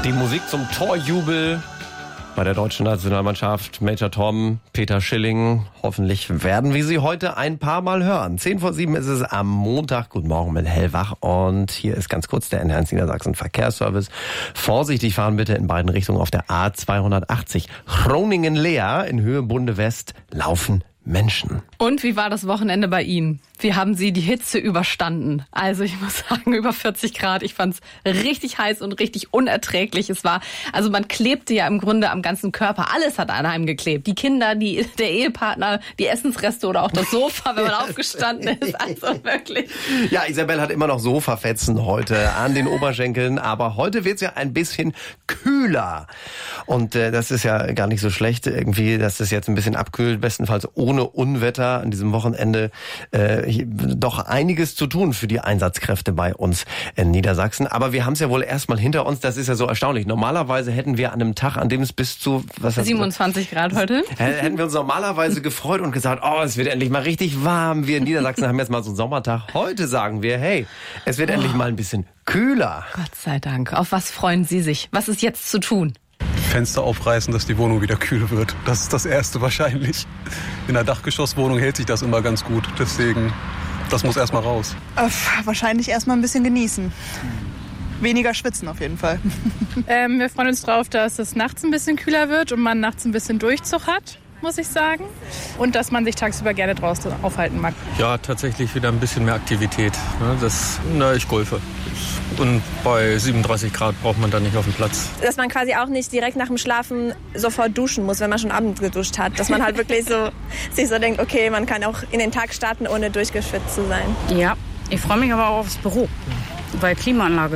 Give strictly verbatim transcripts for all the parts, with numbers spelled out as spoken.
Die Musik zum Torjubel bei der deutschen Nationalmannschaft. Major Tom, Peter Schilling. Hoffentlich werden wir sie heute ein paar Mal hören. Zehn vor sieben ist es am Montag. Guten Morgen mit Hellwach. Und hier ist ganz kurz der N eins Niedersachsen Verkehrsservice. Vorsichtig fahren bitte in beiden Richtungen auf der A zweihundertachtzig. Groningen-Leer in Höhe Bunde West laufen Menschen. Und wie war das Wochenende bei Ihnen? Wie haben Sie die Hitze überstanden? Also ich muss sagen, über vierzig Grad. Ich fand es richtig heiß und richtig unerträglich. Es war, also man klebte ja im Grunde am ganzen Körper. Alles hat an einem geklebt. Die Kinder, die, der Ehepartner, die Essensreste oder auch das Sofa, wenn man aufgestanden ist. Also wirklich. Ja, Isabel hat immer noch Sofafetzen heute an den Oberschenkeln. Aber heute wird's ja ein bisschen kühler. Und äh, das ist ja gar nicht so schlecht irgendwie, dass es jetzt ein bisschen abkühlt. Bestenfalls ohne Unwetter an diesem Wochenende. Äh, doch einiges zu tun für die Einsatzkräfte bei uns in Niedersachsen. Aber wir haben es ja wohl erstmal hinter uns. Das ist ja so erstaunlich. Normalerweise hätten wir an einem Tag, an dem es bis zu was siebenundzwanzig Grad heute, hätten wir uns normalerweise gefreut und gesagt, oh, es wird endlich mal richtig warm. Wir in Niedersachsen haben jetzt mal so einen Sommertag. Heute sagen wir, hey, es wird oh. endlich mal ein bisschen kühler. Gott sei Dank. Auf was freuen Sie sich? Was ist jetzt zu tun? Fenster aufreißen, dass die Wohnung wieder kühl wird. Das ist das Erste wahrscheinlich. In der Dachgeschosswohnung hält sich das immer ganz gut. Deswegen, das muss erstmal raus. Äh, wahrscheinlich erstmal ein bisschen genießen. Weniger schwitzen auf jeden Fall. Ähm, wir freuen uns drauf, dass es nachts ein bisschen kühler wird und man nachts ein bisschen Durchzug hat, muss ich sagen. Und dass man sich tagsüber gerne draußen aufhalten mag. Ja, tatsächlich wieder ein bisschen mehr Aktivität. Das, na, ich golfe. Und bei siebenunddreißig Grad braucht man da nicht auf dem Platz. Dass man quasi auch nicht direkt nach dem Schlafen sofort duschen muss, wenn man schon abends geduscht hat. Dass man halt wirklich so sich so denkt, okay, man kann auch in den Tag starten, ohne durchgeschwitzt zu sein. Ja, ich freue mich aber auch aufs Büro, bei Klimaanlage.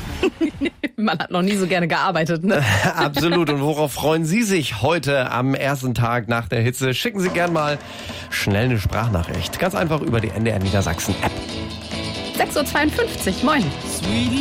Man hat noch nie so gerne gearbeitet, ne? Absolut. Und worauf freuen Sie sich heute am ersten Tag nach der Hitze? Schicken Sie gern mal schnell eine Sprachnachricht. Ganz einfach über die N D R Niedersachsen App. sechs Uhr zweiundfünfzig, moin.